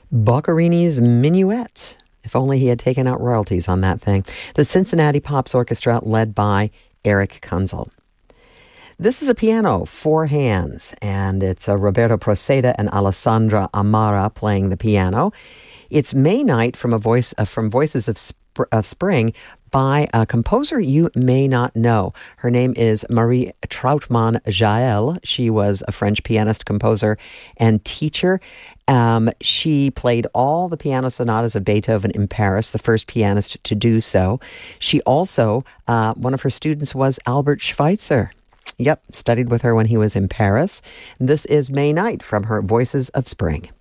Boccherini's Minuet. If only he had taken out royalties on that thing. The Cincinnati Pops Orchestra, led by Eric Kunzel. This is a piano, four hands, and it's Roberto Proceda and Alessandra Amara playing the piano. It's May Night from Voices of Spring by a composer you may not know. Her name is Marie Trautmann-Jael. She was a French pianist, composer, and teacher. She played all the piano sonatas of Beethoven in Paris, the first pianist to do so. She also, one of her students was Albert Schweitzer. Yep, studied with her when he was in Paris. This is May Night from her Voices of Spring.